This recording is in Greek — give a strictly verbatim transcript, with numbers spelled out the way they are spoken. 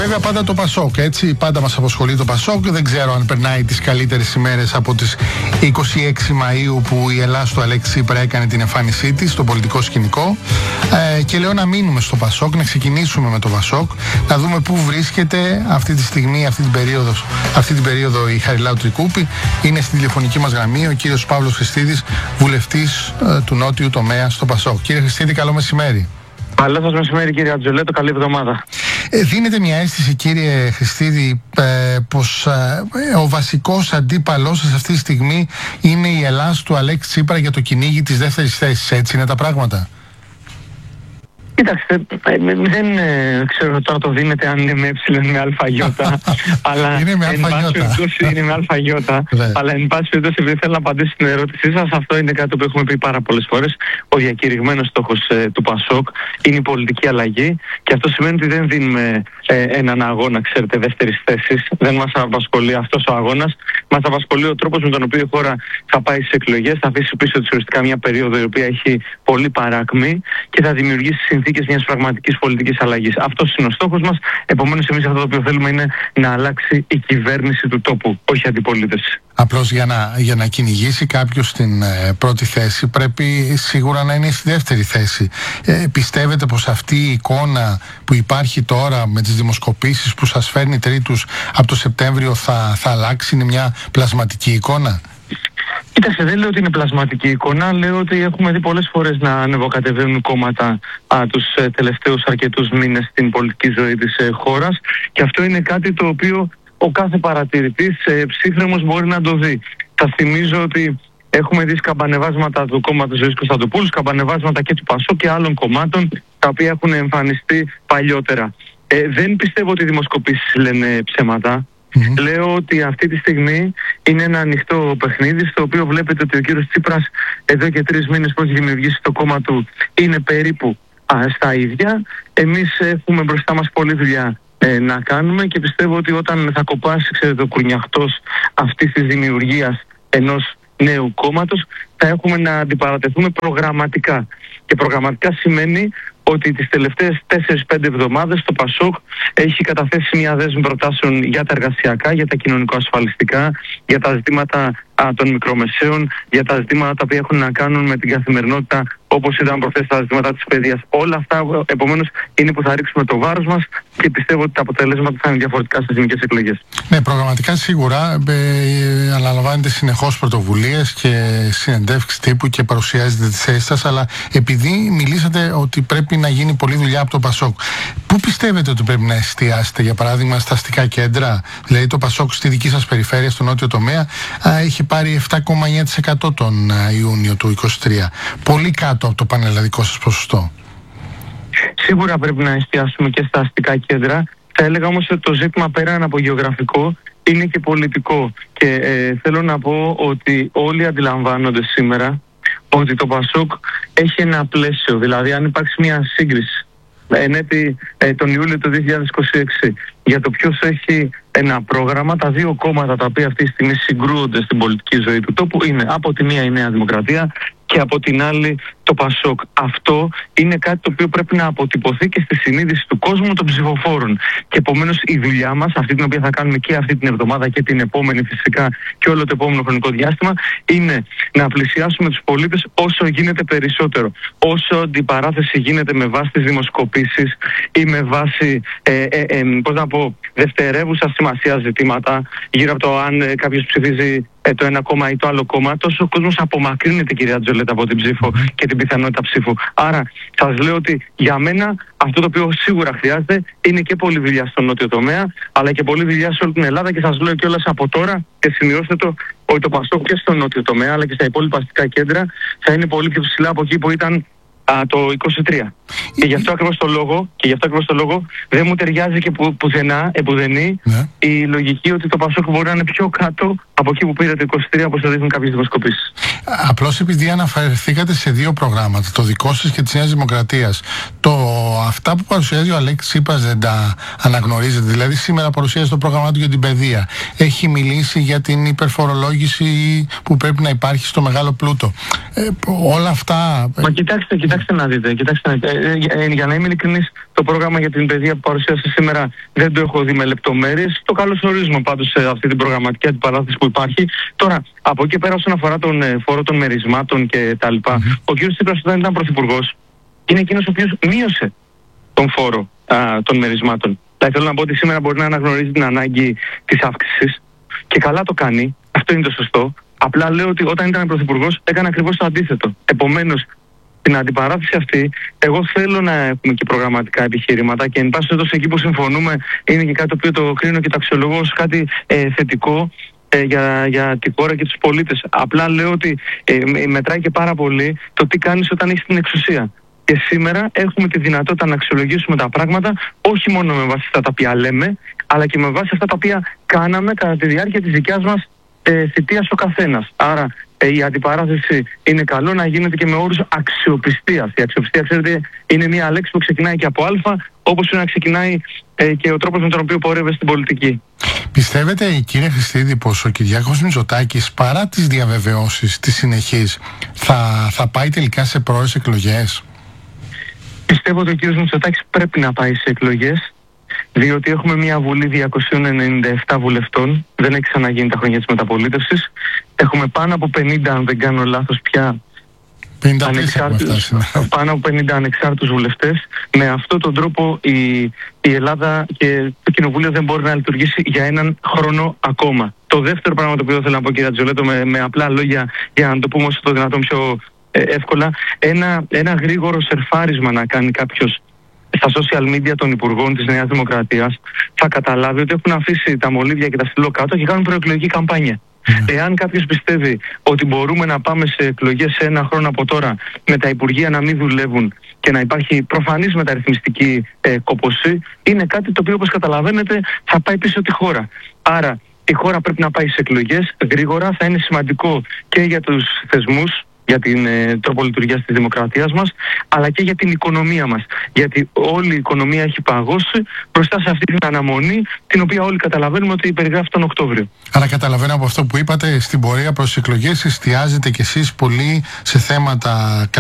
βέβαια πάντα το Πασόκ, έτσι. Πάντα μας απασχολεί το Πασόκ. Δεν ξέρω αν περνάει τις καλύτερες ημέρες από τις είκοσι έξι Μαΐου που η Ελλάδα του Αλέξη Τσίπρα έκανε την εμφάνισή της στο πολιτικό σκηνικό. Ε, και λέω να μείνουμε στο Πασόκ, να ξεκινήσουμε με το Πασόκ, να δούμε πού βρίσκεται αυτή τη στιγμή, αυτή την περίοδο, αυτή την περίοδο η Χαριλάου Τρικούπη. Είναι στη τηλεφωνική μας γραμμή ο κύριος Παύλος Χριστίδης, βουλευτής ε, του Νότιου τομέα στο Πασόκ. Κύριε Χριστίδη, καλό μεσημέρι. Καλό σας μεσημέρι, κύριε Ατζολέτο, καλή εβδομάδα. Ε, δίνετε μια αίσθηση, κύριε Χριστίδη, ε, πως ε, ο βασικός αντίπαλός σας αυτή τη στιγμή είναι η Ελλάδα του Αλέξη Τσίπρα για το κυνήγι της δεύτερης θέσης, έτσι είναι τα πράγματα? Κοιτάξτε, δεν ε, ξέρω τώρα το δίνετε αν είναι με ε με αλφαγιώτα, αλλά είναι με αλφαγιώτα. είναι με αλφαγιώτα, αλλά εν πάση περιπτώσει, επειδή θέλω να απαντήσω στην ερώτησή σας, αυτό είναι κάτι που έχουμε πει πάρα πολλές φορές. Ο διακηρυγμένος στόχος ε, του Πασόκ είναι η πολιτική αλλαγή και αυτό σημαίνει ότι δεν δίνουμε ε, έναν αγώνα, ξέρετε, δεύτερης θέσης. Δεν μας απασχολεί αυτός ο αγώνας. Μας απασχολεί ο τρόπος με τον οποίο η χώρα θα πάει στις εκλογές, θα αφήσει πίσω της ουσιαστικά μια περίοδο η οποία έχει πολύ παράκμη και θα δημιουργήσει συνθήκες μιας πραγματικής πολιτικής αλλαγής. Αυτός είναι ο στόχος μας. Επομένως, εμείς αυτό το οποίο θέλουμε είναι να αλλάξει η κυβέρνηση του τόπου, όχι αντιπολίτευση. Απλώς για να, για να κυνηγήσει κάποιος στην ε, πρώτη θέση πρέπει σίγουρα να είναι στη δεύτερη θέση. Ε, πιστεύετε πως αυτή η εικόνα που υπάρχει τώρα με τις δημοσκοπήσεις που σας φέρνει τρίτους από το Σεπτέμβριο θα, θα αλλάξει, είναι μια πλασματική εικόνα? Κοίταξε, δεν λέω ότι είναι πλασματική εικόνα, λέω ότι έχουμε δει πολλές φορές να ανεβοκατεβαίνουν κόμματα α, τους ε, τελευταίους αρκετούς μήνες στην πολιτική ζωή της ε, χώρας και αυτό είναι κάτι το οποίο ο κάθε παρατηρητής ε, ψύχρεμος μπορεί να το δει. Θα θυμίζω ότι έχουμε δει σκαμπανεβάσματα του κόμματος Ζωής Κωνσταντοπούλου, σκαμπανεβάσματα και του Πασόκ και άλλων κομμάτων τα οποία έχουν εμφανιστεί παλιότερα. Ε, δεν πιστεύω ότι οι δημοσκοπήσεις λένε ψέματα. Mm-hmm. Λέω ότι αυτή τη στιγμή είναι ένα ανοιχτό παιχνίδι στο οποίο βλέπετε ότι ο κύριος Τσίπρας εδώ και τρεις μήνες που έχει δημιουργήσει το κόμμα του είναι περίπου α, στα ίδια. Εμείς έχουμε μπροστά μας πολλή δουλειά ε, να κάνουμε και πιστεύω ότι όταν θα κοπάσει, ξέρετε, ο κουρνιαχτός αυτής της δημιουργίας ενός νέου κόμματος θα έχουμε να αντιπαρατεθούμε προγραμματικά. Και προγραμματικά σημαίνει ότι τις τελευταίες τέσσερις πέντε εβδομάδες το Πασόκ έχει καταθέσει μια δέσμη προτάσεων για τα εργασιακά, για τα κοινωνικο-ασφαλιστικά, για τα ζητήματα α, των μικρομεσαίων, για τα ζητήματα τα οποία έχουν να κάνουν με την καθημερινότητα, όπως είδαμε προχθές τα ζητήματα της παιδείας. Όλα αυτά, επομένως, είναι που θα ρίξουμε το βάρος μας και πιστεύω ότι τα αποτελέσματα θα είναι διαφορετικά στις εθνικές εκλογές. Ναι, προγραμματικά σίγουρα ε, αναλαμβάνετε συνεχώς πρωτοβουλίες και συνεντεύξεις τύπου και παρουσιάζετε τις θέσεις σας, αλλά επειδή μιλήσατε ότι πρέπει να γίνει πολλή δουλειά από το Πασόκ, πού πιστεύετε ότι πρέπει να εστιάσετε, για παράδειγμα, στα αστικά κέντρα? Δηλαδή, το Πασόκ στη δική σας περιφέρεια, στο νότιο τομέα, α, έχει πάρει επτά κόμμα εννιά τοις εκατό τον α, Ιούνιο του είκοσι τρία. Πολύ κάτω από το πανελλαδικό σας ποσοστό. Σίγουρα πρέπει να εστιάσουμε και στα αστικά κέντρα. Θα έλεγα όμως ότι το ζήτημα πέραν από γεωγραφικό είναι και πολιτικό. Και ε, θέλω να πω ότι όλοι αντιλαμβάνονται σήμερα ότι το Πασόκ έχει ένα πλαίσιο. Δηλαδή, αν υπάρξει μια σύγκριση εν έτη, ε, τον Ιούλιο του δύο χιλιάδες είκοσι έξι για το ποιος έχει ένα πρόγραμμα, τα δύο κόμματα τα οποία αυτή τη στιγμή συγκρούονται στην πολιτική ζωή του τόπου είναι από τη μία η Νέα Δημοκρατία και από την άλλη το Πασόκ. Αυτό είναι κάτι το οποίο πρέπει να αποτυπωθεί και στη συνείδηση του κόσμου των ψηφοφόρων. Και επομένως η δουλειά μας, αυτή την οποία θα κάνουμε και αυτή την εβδομάδα και την επόμενη φυσικά και όλο το επόμενο χρονικό διάστημα, είναι να πλησιάσουμε τους πολίτες όσο γίνεται περισσότερο. Όσο αντιπαράθεση γίνεται με βάση τις δημοσκοπήσεις ή με βάση ε, ε, ε, πώς να πω, δευτερεύουσα σημασία ζητήματα γύρω από το αν ε, κάποιος ψηφίζει ε, το ένα κόμμα ή το άλλο κόμμα, τόσο ο κόσμος απομακρύνεται, κυρία Ατζολέτα, από την ψήφο και την πιθανότητα ψήφου. Άρα, σας λέω ότι για μένα αυτό το οποίο σίγουρα χρειάζεται είναι και πολλή δουλειά στον νότιο τομέα, αλλά και πολλή δουλειά σε όλη την Ελλάδα. Και σας λέω κιόλας από τώρα, και σημειώστε το, ότι το Πασόκ και στον νότιο τομέα, αλλά και στα υπόλοιπα αστικά κέντρα, θα είναι πολύ πιο ψηλά από εκεί που ήταν α, το είκοσι τρία. Και γι' αυτό ακριβώς το λόγο, και γι' αυτό ακριβώς το λόγο δεν μου ταιριάζει και που, πουθενά, επουδενή, ναι, η λογική ότι το Πασόκ μπορεί να είναι πιο κάτω από εκεί που πήρε το είκοσι τρία, όπως το δείχνουν κάποιες δημοσκοπήσεις. Απλώς επειδή αναφερθήκατε σε δύο προγράμματα, το δικό σας και της Νέας Δημοκρατίας, το, αυτά που παρουσιάζει ο Αλέξης Τσίπρας δεν τα αναγνωρίζετε? Δηλαδή, σήμερα παρουσιάζει το πρόγραμμά του για την παιδεία. Έχει μιλήσει για την υπερφορολόγηση που πρέπει να υπάρχει στο μεγάλο πλούτο. Ε, όλα αυτά. Μα κοιτάξτε, κοιτάξτε. Κοιτάξτε να δείτε, κοιτάξτε, ε, ε, για να είμαι ειλικρινής, το πρόγραμμα για την παιδεία που παρουσίασε σήμερα δεν το έχω δει με λεπτομέρειες. Το καλωσορίζουμε πάντως σε αυτή την προγραμματική αντιπαράθεση που υπάρχει. Τώρα, από εκεί πέρα, όσον αφορά τον ε, φόρο των μερισμάτων και τα λοιπά, mm-hmm. ο κ. Τσίπρας όταν ήταν πρωθυπουργός, είναι εκείνος ο οποίος μείωσε τον φόρο α, των μερισμάτων. Θα θέλω να πω ότι σήμερα μπορεί να αναγνωρίζει την ανάγκη της αύξησης και καλά το κάνει. Αυτό είναι το σωστό. Απλά λέω ότι όταν ήταν πρωθυπουργός έκανε ακριβώς το αντίθετο. Επομένως, στην αντιπαράθεση αυτή, εγώ θέλω να έχουμε και προγραμματικά επιχειρήματα και εν πάση περιπτώσει εκεί που συμφωνούμε είναι και κάτι το οποίο το κρίνω και το αξιολογώ ως κάτι ε, θετικό ε, για, για τη χώρα και τους πολίτες. Απλά λέω ότι ε, μετράει και πάρα πολύ το τι κάνεις όταν έχεις την εξουσία. Και σήμερα έχουμε τη δυνατότητα να αξιολογήσουμε τα πράγματα όχι μόνο με βάση αυτά τα οποία λέμε, αλλά και με βάση αυτά τα οποία κάναμε κατά τη διάρκεια της δικιάς μας ε, θητείας ο καθένας. Άρα ε, η αντιπαράθεση είναι καλό να γίνεται και με όρους αξιοπιστίας. Η αξιοπιστία, ξέρετε, είναι μια λέξη που ξεκινάει και από α, όπως είναι να ξεκινάει ε, και ο τρόπος με τον οποίο πορεύεται στην πολιτική. Πιστεύετε, κύριε Χριστίδη, πως ο Κυριάκος Μητσοτάκης, παρά τις διαβεβαιώσεις της συνεχής, θα, θα πάει τελικά σε πρόορες εκλογές? Πιστεύω ότι ο κ. Μητσοτάκης πρέπει να πάει σε εκλογές, διότι έχουμε μια βουλή διακόσιων ενενήντα επτά βουλευτών, δεν έχει ξαναγίνει τα χρόνια της μεταπολίτευσης. Έχουμε πάνω από πενήντα, αν δεν κάνω λάθος πια, ανεξάρτητους, πάνω από πενήντα ανεξάρτητους βουλευτές. Με αυτόν τον τρόπο η, η Ελλάδα και το Κοινοβούλιο δεν μπορεί να λειτουργήσει για έναν χρόνο ακόμα. Το δεύτερο πράγμα το οποίο θέλω να πω, κύριε Τζολέτο, με, με απλά λόγια για να το πούμε όσο το δυνατόν πιο ε, εύκολα, ένα, ένα γρήγορο σερφάρισμα να κάνει κάποιος στα social media των υπουργών της Νέας Δημοκρατίας, θα καταλάβει ότι έχουν αφήσει τα μολύβια και τα στυλό κάτω και κάνουν προεκλογική καμπάνια. Mm. Εάν κάποιος πιστεύει ότι μπορούμε να πάμε σε εκλογές σε ένα χρόνο από τώρα με τα υπουργεία να μην δουλεύουν και να υπάρχει προφανής μεταρρυθμιστική ε, κόπωση, είναι κάτι το οποίο, όπως καταλαβαίνετε, θα πάει πίσω τη χώρα. Άρα η χώρα πρέπει να πάει σε εκλογές γρήγορα, θα είναι σημαντικό και για τους θεσμούς, για την ε, τρόπο λειτουργίας της δημοκρατίας μας, αλλά και για την οικονομία μας. Γιατί όλη η οικονομία έχει παγώσει μπροστά σε αυτή την αναμονή, την οποία όλοι καταλαβαίνουμε ότι περιγράφει τον Οκτώβριο. Άρα καταλαβαίνω από αυτό που είπατε, στην πορεία προς τις εκλογές εστιάζετε κι εσείς πολύ σε θέματα